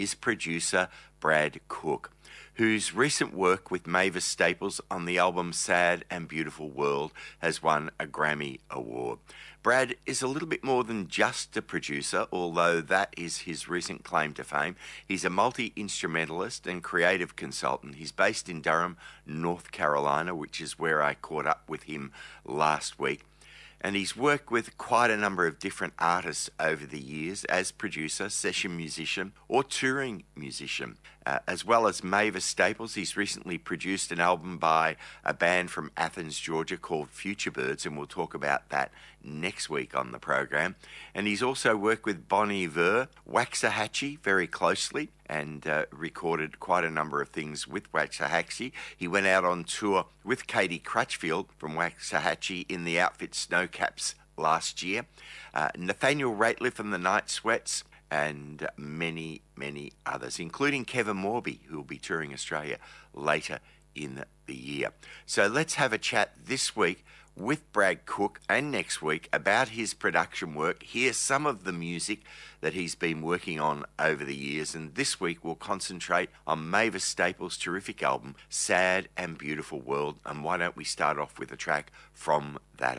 is producer Brad Cook, whose recent work with Mavis Staples on the album Sad and Beautiful World has won a Grammy Award. Brad is a little bit more than just a producer, although that is his recent claim to fame. He's a multi-instrumentalist and creative consultant. He's based in Durham, North Carolina, which is where I caught up with him last week. And he's worked with quite a number of different artists over the years as producer, session musician, or touring musician. As well as Mavis Staples, he's recently produced an album by a band from Athens, Georgia called Futurebirds, and we'll talk about that next week on the program. And he's also worked with Bon Iver, Waxahachie very closely, and recorded quite a number of things with Waxahachie. He went out on tour with Katie Crutchfield from Waxahachie in the outfit Snowcaps last year, Nathaniel Rateliff and the Night Sweats, and many, many others, including Kevin Morby, who will be touring Australia later in the year. So let's have a chat this week with Brad Cook and next week about his production work. Hear some of the music that he's been working on over the years, and this week we'll concentrate on Mavis Staples' terrific album, Sad and Beautiful World. And why don't we start off with a track from that